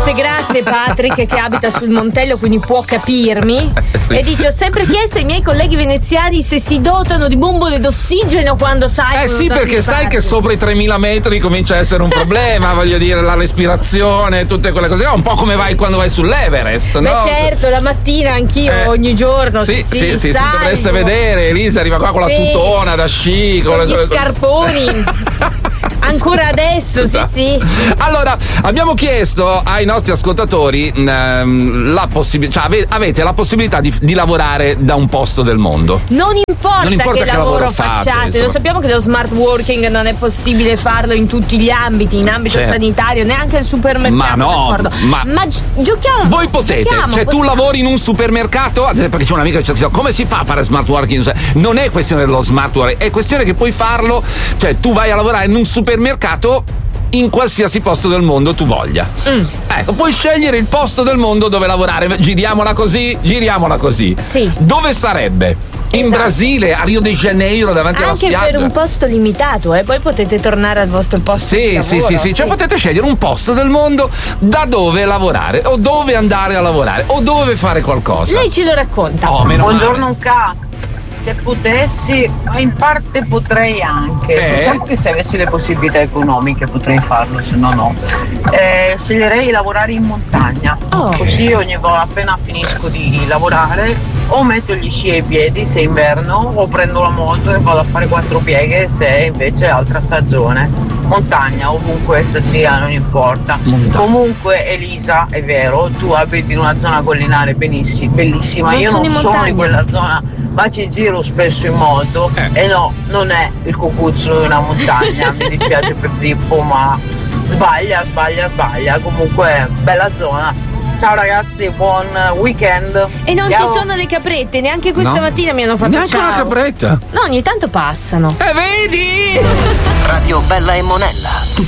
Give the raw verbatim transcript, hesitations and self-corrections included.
Grazie, grazie Patrick che abita sul Montello, quindi può capirmi. Eh, sì. E dice: ho sempre chiesto ai miei colleghi veneziani se si dotano di bombole d'ossigeno quando sai. Eh sì, perché sai che sopra i tremila metri comincia a essere un problema, voglio dire, la respirazione, tutte quelle cose. È un po' come vai quando vai sull'Everest, Beh, no? certo, la mattina anch'io Eh, ogni giorno. Sì, sì, sì, sì, salgo. dovreste vedere. Elisa arriva qua con Sì. la tutona da sci, con, Con le gli scarponi. Ancora adesso, sì, sì. Allora, abbiamo chiesto ai nostri ascoltatori ehm, la possibilità, cioè ave- avete la possibilità di, di lavorare da un posto del mondo. Non importa, Non importa che, che lavoro, lavoro fate, facciate, insomma. lo sappiamo che lo smart working non è possibile farlo in tutti gli ambiti, in ambito Certo. sanitario, neanche al supermercato. Ma no, d'accordo. ma- ma gi- giochiamo. Voi potete, giochiamo, cioè tu possiamo. lavori in un supermercato, ad esempio, perché c'è un'amica che dice come si fa a fare smart working? Non è questione dello smart working, è questione che puoi farlo, cioè tu vai a lavorare in un supermercato in qualsiasi posto del mondo tu voglia. Mm. Ecco, puoi scegliere il posto del mondo dove lavorare, giriamola così, giriamola così. Sì. Dove sarebbe? In Esatto. Brasile, a Rio de Janeiro, davanti alla Anche spiaggia. per un posto limitato, e eh? poi potete tornare al vostro posto di Sì, lavoro. sì, sì, sì, cioè potete scegliere un posto del mondo da dove lavorare, o dove andare a lavorare, o dove fare qualcosa. Lei ce lo racconta. Oh, meno Buongiorno male. K. Se potessi, in parte potrei anche. Eh? Diciamo che se avessi le possibilità economiche potrei farlo, se no no. Eh, sceglierei di lavorare in montagna. Oh. Così ogni volta appena finisco di lavorare o metto gli sci ai piedi se è inverno o prendo la moto e vado a fare quattro pieghe se invece è altra stagione. Montagna, ovunque essa sia, non importa. Montagna. Comunque Elisa, è vero, tu abiti in una zona collinare benissima, bellissima. Non Io sono non in sono montagna. in quella zona, ma ci giro spesso in moto Eh. e no, non è il cucuzzolo di una montagna. Mi dispiace per Zippo, ma sbaglia, sbaglia, sbaglia. Comunque bella zona. Ciao ragazzi, buon weekend. E non Ciao. ci sono le caprette, neanche questa No. mattina mi hanno fatto Neanche ciao. una capretta. No, ogni tanto passano. Eh, vedi? Radio Bella e Monella.